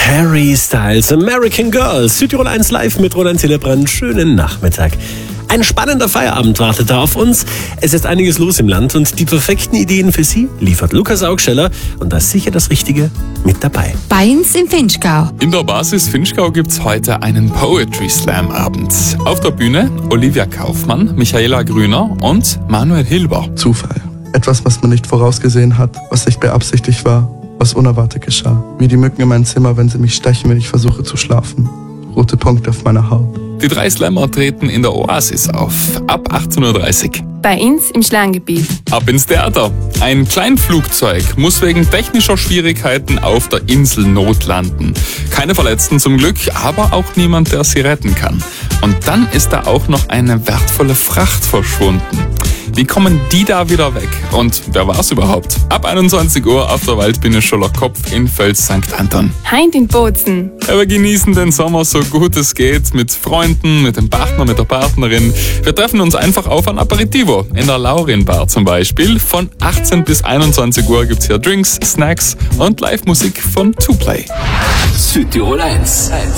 Harry Styles, American Girl, Südtirol 1 live mit Roland Hillebrand. Schönen Nachmittag. Ein spannender Feierabend wartet da auf uns. Es ist einiges los im Land und die perfekten Ideen für Sie liefert Lukas Augsteller und da ist sicher das Richtige mit dabei. Bei uns im Vinschgau. In der Basis Vinschgau gibt's heute einen Poetry Slam Abend. Auf der Bühne Olivia Kaufmann, Michaela Grüner und Manuel Hilber. Zufall. Etwas, was man nicht vorausgesehen hat, was nicht beabsichtigt war, was unerwartet geschah. Wie die Mücken in meinem Zimmer, wenn sie mich stechen, wenn ich versuche zu schlafen. Rote Punkte auf meiner Haut. Die 3 Slammer treten in der Oasis auf, ab 18.30 Uhr. Bei uns im Schlanggebiet. Ab ins Theater. Ein Kleinflugzeug muss wegen technischer Schwierigkeiten auf der Insel notlanden. Keine Verletzten zum Glück, aber auch niemand, der sie retten kann. Und dann ist da auch noch eine wertvolle Fracht verschwunden. Wie kommen die da wieder weg? Und wer war's überhaupt? Ab 21 Uhr auf der Waldbühne Scholler Kopf in Völs St. Anton. Heint in Bozen. Wir genießen den Sommer so gut es geht, mit Freunden, mit dem Partner, mit der Partnerin. Wir treffen uns einfach auf ein Aperitivo, in der Laurin Bar zum Beispiel. Von 18 bis 21 Uhr gibt's hier Drinks, Snacks und Live-Musik von 2Play. Südtirol 1.